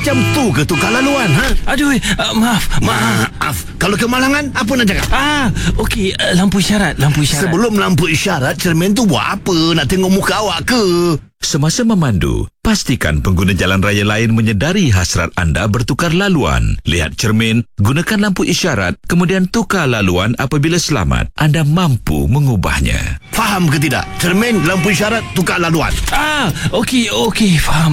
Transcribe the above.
Macam tu ke tukar laluan, ha? Aduh, maaf. Maaf. Kalau kemalangan, apa nak cakap? Okey, lampu isyarat. Sebelum lampu isyarat, cermin tu buat apa? Nak tengok muka awak ke? Semasa memandu, pastikan pengguna jalan raya lain menyedari hasrat anda bertukar laluan. Lihat cermin, gunakan lampu isyarat, kemudian tukar laluan apabila selamat. Anda mampu mengubahnya. Faham ke tidak? Cermin, lampu isyarat, tukar laluan. Okey, faham.